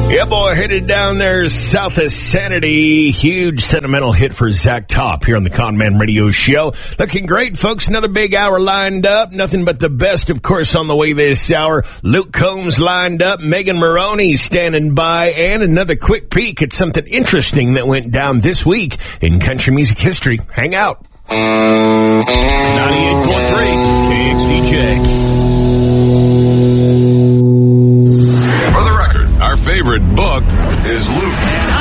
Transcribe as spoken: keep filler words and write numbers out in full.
Yeah, boy, headed down there south of Sanity. Huge sentimental hit for Zach Top here on the Con Man Radio Show. Looking great, folks. Another big hour lined up. Nothing but the best, of course, on the way this hour. Luke Combs lined up. Megan Maroney standing by. And another quick peek at something interesting that went down this week in country music history. Hang out. ninety-eight point